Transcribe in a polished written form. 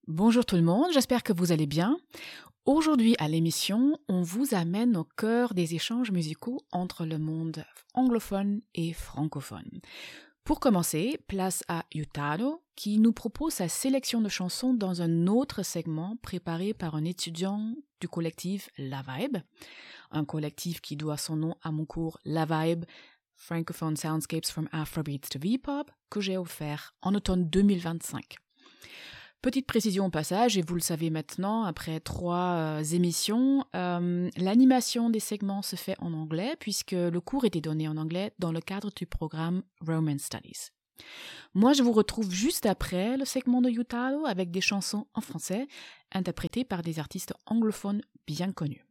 Bonjour tout le monde, j'espère que vous allez bien. Aujourd'hui à l'émission, on vous amène au cœur des échanges musicaux entre le monde anglophone et francophone. Pour commencer, place à Yutaro, qui nous propose sa sélection de chansons dans un autre segment préparé par un étudiant du collectif La Vibe, un collectif qui doit son nom à mon cours La Vibe, Francophone Soundscapes from Afrobeats to V-Pop, que j'ai offert en automne 2025. Petite précision au passage, et vous le savez maintenant, après 3 émissions, l'animation des segments se fait en anglais puisque le cours était donné en anglais dans le cadre du programme Romance Studies. Moi, je vous retrouve juste après le segment de Yutaro avec des chansons en français interprétées par des artistes anglophones bien connus.